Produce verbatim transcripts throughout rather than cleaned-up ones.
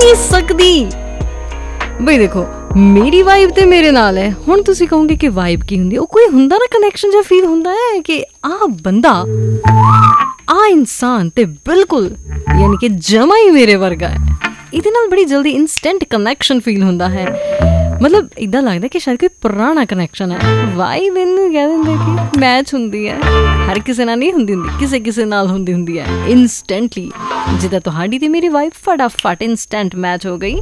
नहीं सकती। ਬਈ ਦੇਖੋ ਮੇਰੀ ਵਾਈਬ ਤੇ ਮੇਰੇ ਨਾਲ ਹੈ। ਹੁਣ ਤੁਸੀਂ ਕਹੋਗੇ ਕਿ ਵਾਈਬ ਕੀ ਹੁੰਦੀ, ਉਹ ਕੋਈ ਹੁੰਦਾ ਨਾ ਕਨੈਕਸ਼ਨ ਜਿਹਾ ਫੀਲ ਹੁੰਦਾ ਹੈ ਕਿ ਆਹ ਬੰਦਾ ਆਹ ਇਨਸਾਨ ਤੇ ਬਿਲਕੁਲ ਯਾਨੀ ਕਿ ਜਮਾ ਹੀ ਮੇਰੇ ਵਰਗਾ ਹੈ। ਇਹਦੇ ਨਾਲ ਬੜੀ ਜਲਦੀ ਇੰਸਟੈਂਟ ਕਨੈਕਸ਼ਨ ਫੀਲ ਹੁੰਦਾ ਹੈ। ਮਤਲਬ ਇੱਦਾਂ ਲੱਗਦਾ ਕਿ ਸ਼ਾਇਦ ਕੋਈ ਪੁਰਾਣਾ ਕਨੈਕਸ਼ਨ ਹੈ। ਵਾਈਬ ਇਹਨੂੰ ਕਹਿ ਦਿੰਦੇ ਕਿ ਮੈਚ ਹੁੰਦੀ ਹੈ। ਹਰ ਕਿਸੇ ਨਾਲ ਨਹੀਂ ਹੁੰਦੀ ਹੁੰਦੀ, ਕਿਸੇ ਕਿਸੇ ਨਾਲ ਹੁੰਦੀ ਹੁੰਦੀ ਹੈ ਇੰਸਟੈਂਟਲੀ। ਜਿੱਦਾਂ ਤੁਹਾਡੀ ਤੇ ਮੇਰੀ ਵਾਈਬ ਫਟਾਫਟ ਇੰਸਟੈਂਟ ਮੈਚ ਹੋ ਗਈ।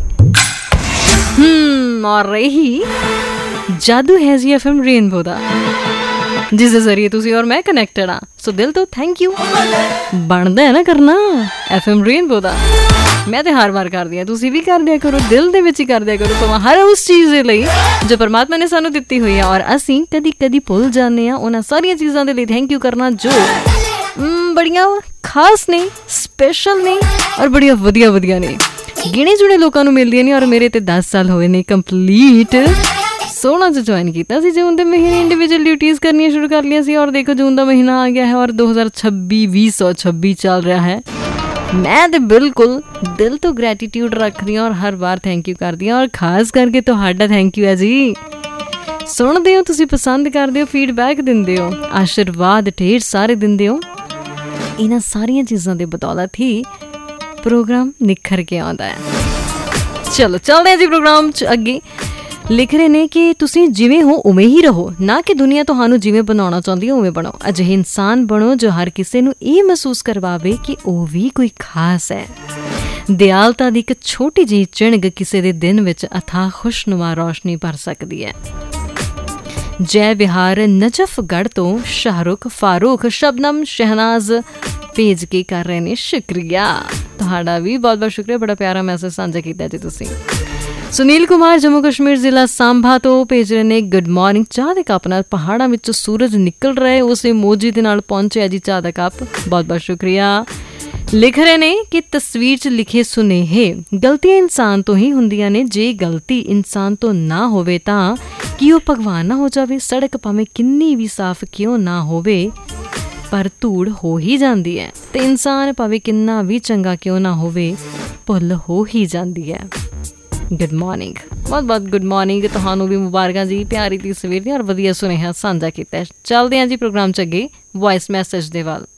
ਹਮ ਔਰ ਇਹੀ ਜਾਦੂ ਹੈ ਜੀ ਐਫ ਐਮ ਰੇਨਬੋ ਦਾ, ਜਿਸ ਦੇ ਜ਼ਰੀਏ ਤੁਸੀਂ ਔਰ ਮੈਂ ਕਨੈਕਟਡ ਹਾਂ। ਸੋ ਦਿਲ ਤੋਂ ਥੈਂਕ ਯੂ। ਬਣਦਾ ਹੈ ਨਾ ਕਰਨਾ ਐਫ ਐਮ ਰੇਨਬੋ ਦਾ। ਮੈਂ ਤੇ ਹਰ ਵਾਰ ਕਰਦੀ ਹਾਂ, ਤੁਸੀਂ ਵੀ ਕਰ ਦਿਆ ਕਰੋ, ਦਿਲ ਦੇ ਵਿੱਚ ਹੀ ਕਰ ਦਿਆ ਕਰੋ ਭਾਵੇਂ ਹਰ ਉਸ ਚੀਜ਼ ਦੇ ਲਈ ਜੋ ਪਰਮਾਤਮਾ ਨੇ ਸਾਨੂੰ ਦਿੱਤੀ ਹੋਈ ਹੈ। ਔਰ ਅਸੀਂ ਕਦੀ ਕਦੀ ਭੁੱਲ ਜਾਂਦੇ ਹਾਂ ਉਹਨਾਂ ਸਾਰੀਆਂ ਚੀਜ਼ਾਂ ਦੇ ਲਈ ਥੈਂਕ ਯੂ ਕਰਨਾ ਜੋ ਬੜੀਆਂ ਖਾਸ ਨੇ, ਸਪੈਸ਼ਲ ਨੇ ਔਰ ਬੜੀਆਂ ਵਧੀਆ ਵਧੀਆ ਨੇ। ਗਿਣੇ ਚੁਣੇ ਲੋਕਾਂ ਨੂੰ ਮਿਲਦੀਆਂ ਨੇ। ਔਰ ਮੇਰੇ ਤੇ ਦਸ ਸਾਲ ਹੋਏ ਨੇ ਕੰਪਲੀਟ। ਸੋਲਾਂ 'ਚ ਜੁਆਇਨ ਕੀਤਾ ਸੀ, ਜੂਨ ਦੇ ਮਹੀਨੇ ਇੰਡੀਵਿਜੂਅਲ ਡਿਊਟੀਜ਼ ਕਰਨੀਆਂ ਸ਼ੁਰੂ ਕਰ ਲਈਆਂ ਸੀ। ਔਰ ਦੇਖੋ ਜੂਨ ਦਾ ਮਹੀਨਾ ਆ ਗਿਆ ਹੈ ਔਰ ਦੋ ਹਜ਼ਾਰ ਛੱਬੀ ਵੀਹ ਸੌ ਛੱਬੀ ਚੱਲ ਰਿਹਾ ਹੈ। ਮੈਂ ਤੇ ਬਿਲਕੁਲ ਦਿਲ ਤੋਂ ਗ੍ਰੈਟੀਟਿਊਡ ਰੱਖਦੀ ਹਾਂ ਔਰ ਹਰ ਵਾਰ ਥੈਂਕ ਯੂ ਕਰਦੀ ਹਾਂ। ਔਰ ਖਾਸ ਕਰਕੇ ਤੁਹਾਡਾ ਥੈਂਕ ਯੂ ਹੈ ਜੀ। ਸੁਣਦੇ ਹੋ ਤੁਸੀਂ, ਪਸੰਦ ਕਰਦੇ ਹੋ, ਫੀਡਬੈਕ ਦਿੰਦੇ ਹੋ, ਆਸ਼ੀਰਵਾਦ ਢੇਰ ਸਾਰੇ ਦਿੰਦੇ ਹੋ। ਇਹਨਾਂ ਸਾਰੀਆਂ ਚੀਜ਼ਾਂ ਦੇ ਬਦੌਲਤ ਹੀ ਪ੍ਰੋਗਰਾਮ ਨਿਖਰ ਕੇ ਆਉਂਦਾ ਹੈ। ਚਲੋ ਚੱਲਦੇ ਹਾਂ ਜੀ ਪ੍ਰੋਗਰਾਮ 'ਚ ਅੱਗੇ। ਲਿਖ ਰਹੇ ਨੇ ਕਿ ਤੁਸੀਂ ਜਿਵੇਂ ਹੋ ਉਵੇਂ ਹੀ ਰਹੋ, ਨਾ ਕਿ ਦੁਨੀਆ ਤੁਹਾਨੂੰ ਜਿਵੇਂ ਬਣਾਉਣਾ ਚਾਹੁੰਦੀ ਹੈ ਉਵੇਂ ਬਣੋ। ਅਜਿਹੇ ਇਨਸਾਨ ਬਣੋ ਜੋ ਹਰ ਕਿਸੇ ਨੂੰ ਇਹ ਮਹਿਸੂਸ ਕਰਵਾਵੇ ਕਿ ਉਹ ਵੀ ਕੋਈ ਖਾਸ ਹੈ। ਦਿਆਲਤਾ ਦੀ ਇੱਕ ਛੋਟੀ ਜਿਹੀ ਚਿਣਗ ਕਿਸੇ ਦੇ ਦਿਨ ਵਿੱਚ ਅਥਾਹ ਖੁਸ਼ਨੁਮਾ ਰੌਸ਼ਨੀ ਭਰ ਸਕਦੀ ਹੈ। ਜੈ ਵਿਹਾਰ ਨਜਫਗੜ੍ਹ ਤੋਂ ਸ਼ਾਹਰੁਖ ਫਾਰੂਕ ਸ਼ਬਨਮ ਸ਼ਹਿਨਾਜ਼ ਭੇਜ ਕੇ ਕਰ ਰਹੇ ਨੇ ਸ਼ੁਕਰੀਆ। ਤੁਹਾਡਾ ਵੀ ਬਹੁਤ ਬਹੁਤ ਸ਼ੁਕਰੀਆ, ਬੜਾ ਪਿਆਰਾ ਮੈਸੇਜ ਸਾਂਝਾ ਕੀਤਾ ਜੀ ਤੁਸੀਂ। ਸੁਨੀਲ ਕੁਮਾਰ ਜੰਮੂ ਕਸ਼ਮੀਰ ਜ਼ਿਲ੍ਹਾ ਸਾਂਭਾ ਤੋਂ ਭੇਜ ਰਹੇ ਨੇ ਗੁੱਡ ਮਾਰਨਿੰਗ। ਚਾਹ ਦੇ ਕੱਪ ਨਾਲ ਪਹਾੜਾਂ ਵਿੱਚੋਂ ਸੂਰਜ ਨਿਕਲ ਰਿਹਾ, ਉਸ ਇਮੋਜੀ ਦੇ ਨਾਲ ਪਹੁੰਚਿਆ ਜੀ ਚਾਹ ਦਾ ਕੱਪ। ਬਹੁਤ ਬਹੁਤ ਸ਼ੁਕਰੀਆ। ਲਿਖ ਰਹੇ ਨੇ ਕਿ ਤਸਵੀਰ 'ਚ ਲਿਖੇ ਸੁਨੇਹੇ, ਗਲਤੀਆਂ ਇਨਸਾਨ ਤੋਂ ਹੀ ਹੁੰਦੀਆਂ ਨੇ। ਜੇ ਗਲਤੀ ਇਨਸਾਨ ਤੋਂ ਨਾ ਹੋਵੇ ਤਾਂ ਕੀ ਉਹ ਭਗਵਾਨ ਨਾ ਹੋ ਜਾਵੇ। ਸੜਕ ਭਾਵੇਂ ਕਿੰਨੀ ਵੀ ਸਾਫ਼ ਕਿਉਂ ਨਾ ਹੋਵੇ ਪਰ ਧੂੜ ਹੋ ਹੀ ਜਾਂਦੀ ਹੈ, ਤੇ ਇਨਸਾਨ ਭਾਵੇਂ ਕਿੰਨਾ ਵੀ ਚੰਗਾ ਕਿਉਂ ਨਾ ਹੋਵੇ ਭੁੱਲ ਹੋ ਹੀ ਜਾਂਦੀ ਹੈ। ਗੁੱਡ ਮਾਰਨਿੰਗ, ਬਹੁਤ ਬਹੁਤ ਗੁੱਡ ਮਾਰਨਿੰਗ ਤੁਹਾਨੂੰ ਵੀ, ਮੁਬਾਰਕਾਂ ਜੀ ਪਿਆਰੀ ਦੀ ਸਵੇਰ ਦੀ ਔਰ ਵਧੀਆ ਸੁਨੇਹਾ ਸਾਂਝਾ ਕੀਤਾ। ਚੱਲਦੇ ਹਾਂ ਜੀ ਪ੍ਰੋਗਰਾਮ 'ਚ ਅੱਗੇ ਵਾਇਸ ਮੈਸੇਜ ਦੇ ਵੱਲ।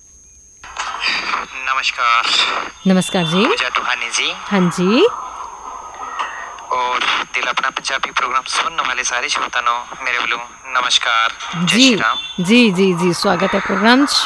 ਨਮਸਕਾਰ। ਨਮਸਕਾਰ ਜੀ। ਟੋਹਾਨੀ ਜੀ। ਹਾਂਜੀ। ਔਰ ਦਿਲ ਆਪਣਾ ਪੰਜਾਬੀ ਪ੍ਰੋਗਰਾਮ ਸੁਣਨ ਵਾਲੇ ਸਾਰੇ ਸ਼ਰੋਤਾਂ ਨੂੰ ਮੇਰੇ ਵੱਲੋਂ ਨਮਸਕਾਰ। ਜੀ ਜੀ ਜੀ ਜੀ ਸਵਾਗਤ ਹੈ ਪ੍ਰੋਗਰਾਮ 'ਚ।